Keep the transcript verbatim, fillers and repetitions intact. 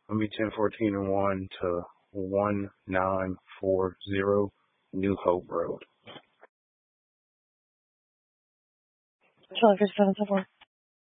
Let me ten fourteen and one to one nine four zero New Hope Road. twelve seven four.